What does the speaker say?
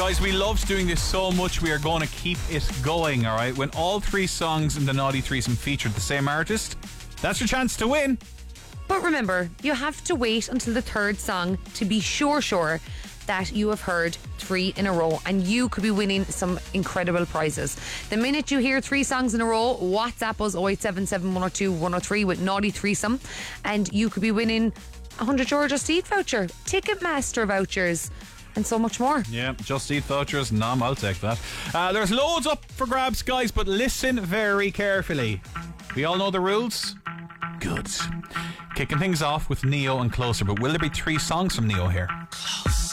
Guys, we loved doing this so much, we are going to keep it going, alright? When all 3 songs in the Naughty Threesome featured the same artist, that's your chance to win. But remember, you have to wait until the 3rd song to be sure that you have heard 3 in a row, and you could be winning some incredible prizes. The minute you hear 3 songs in a row, WhatsApp us 0877 102 103 with Naughty Threesome, and you could be winning €100 Just Eat voucher, Ticketmaster vouchers, and so much more. Yeah, Just Eat vouchers, I'll take that. There's loads up for grabs, guys, but listen very carefully. We all know the rules? Good. Kicking things off with Neo and Closer, but will there be 3 songs from Neo here? Closer.